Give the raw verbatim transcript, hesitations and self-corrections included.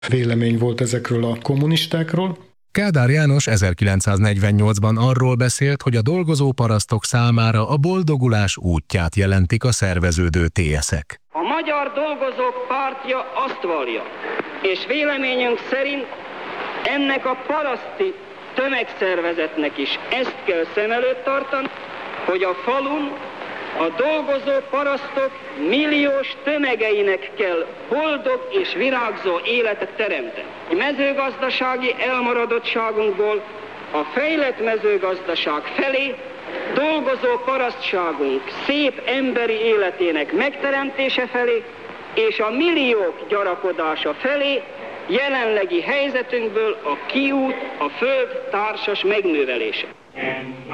vélemény volt ezekről a kommunistákról. Kádár János ezerkilencszáznegyvennyolcban arról beszélt, hogy a dolgozó parasztok számára a boldogulás útját jelentik a szerveződő té eszek. A Magyar Dolgozók Pártja azt vallja, és véleményünk szerint ennek a paraszti tömegszervezetnek is ezt kell szem előtt tartani, hogy a falun a dolgozó parasztok milliós tömegeinek kell boldog és virágzó életet teremteni. A mezőgazdasági elmaradottságunkból a fejlett mezőgazdaság felé dolgozó parasztságunk szép emberi életének megteremtése felé és a milliók gyarapodása felé jelenlegi helyzetünkből a kiút a föld társas megművelése.